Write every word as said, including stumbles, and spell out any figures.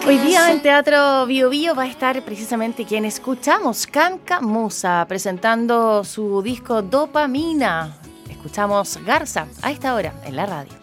Hoy día en Teatro Bio Bio va a estar precisamente quien escuchamos, Canca Musa, presentando su disco Dopamina. Escuchamos Garza a esta hora en la radio.